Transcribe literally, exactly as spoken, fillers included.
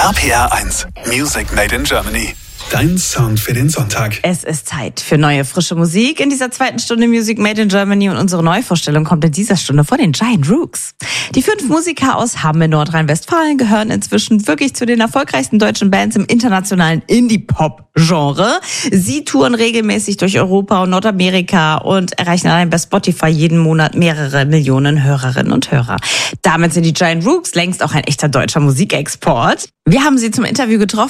R P R eins, Music Made in Germany. Dein Sound für den Sonntag. Es ist Zeit für neue, frische Musik in dieser zweiten Stunde Music Made in Germany und unsere Neuvorstellung kommt in dieser Stunde von den Giant Rooks. Die fünf Musiker aus Hamm in Nordrhein-Westfalen gehören inzwischen wirklich zu den erfolgreichsten deutschen Bands im internationalen Indie-Pop-Genre. Sie touren regelmäßig durch Europa und Nordamerika und erreichen allein bei Spotify jeden Monat mehrere Millionen Hörerinnen und Hörer. Damit sind die Giant Rooks längst auch ein echter deutscher Musikexport. Wir haben sie zum Interview getroffen